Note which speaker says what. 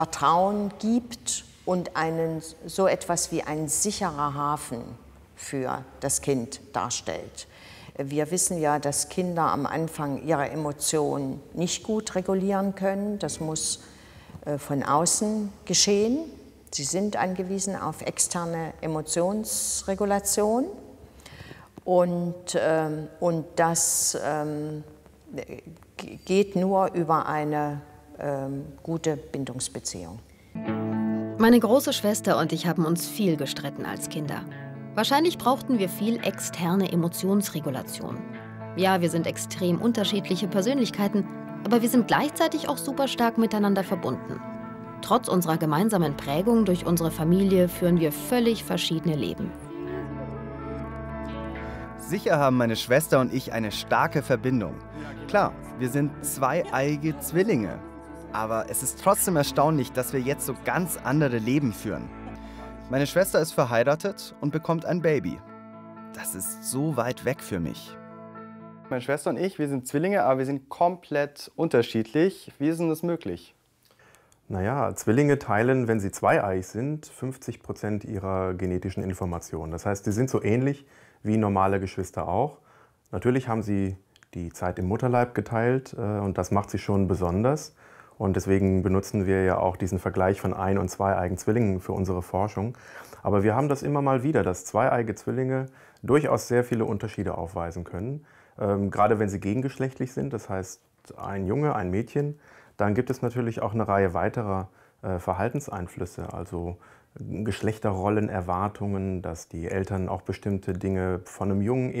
Speaker 1: Vertrauen gibt und so etwas wie ein sicherer Hafen für das Kind darstellt. Wir wissen ja, dass Kinder am Anfang ihre Emotionen nicht gut regulieren können. Das muss von außen geschehen. Sie sind angewiesen auf externe Emotionsregulation. Und das geht nur über eine gute Bindungsbeziehung.
Speaker 2: Meine große Schwester und ich haben uns viel gestritten als Kinder. Wahrscheinlich brauchten wir viel externe Emotionsregulation. Ja, wir sind extrem unterschiedliche Persönlichkeiten, aber wir sind gleichzeitig auch super stark miteinander verbunden. Trotz unserer gemeinsamen Prägung durch unsere Familie führen wir völlig verschiedene Leben.
Speaker 3: Sicher haben meine Schwester und ich eine starke Verbindung. Klar, wir sind zweieiige Zwillinge. Aber es ist trotzdem erstaunlich, dass wir jetzt so ganz andere Leben führen. Meine Schwester ist verheiratet und bekommt ein Baby. Das ist so weit weg für mich.
Speaker 4: Meine Schwester und ich, wir sind Zwillinge, aber wir sind komplett unterschiedlich. Wie ist denn das möglich?
Speaker 5: Naja, Zwillinge teilen, wenn sie zweieig sind, 50% ihrer genetischen Informationen. Das heißt, sie sind so ähnlich wie normale Geschwister auch. Natürlich haben sie die Zeit im Mutterleib geteilt und das macht sie schon besonders. Und deswegen benutzen wir ja auch diesen Vergleich von ein- und zweieigen Zwillingen für unsere Forschung. Aber wir haben das immer mal wieder, dass zweieige Zwillinge durchaus sehr viele Unterschiede aufweisen können. Gerade wenn sie gegengeschlechtlich sind, das heißt ein Junge, ein Mädchen, dann gibt es natürlich auch eine Reihe weiterer Verhaltenseinflüsse, also Geschlechterrollenerwartungen, dass die Eltern auch bestimmte Dinge von einem Jungen